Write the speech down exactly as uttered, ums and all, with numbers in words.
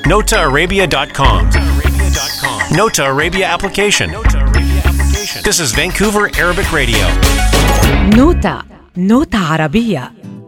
nota arabia dot com. Nota Arabia application. This is Vancouver Arabic Radio. نوتا نوتا عربية.